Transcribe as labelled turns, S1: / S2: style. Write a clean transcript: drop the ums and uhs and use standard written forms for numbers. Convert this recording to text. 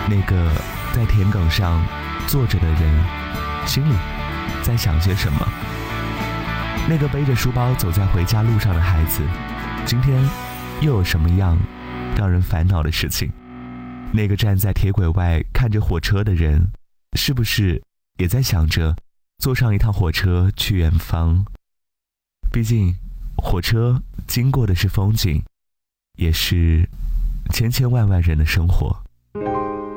S1: 那个在田埂上坐着的人心里在想些什么？那个背着书包走在回家路上的孩子，今天又有什么样让人烦恼的事情？那个站在铁轨外看着火车的人，是不是也在想着坐上一趟火车去远方？毕竟火车经过的是风景，也是千千万万人的生活。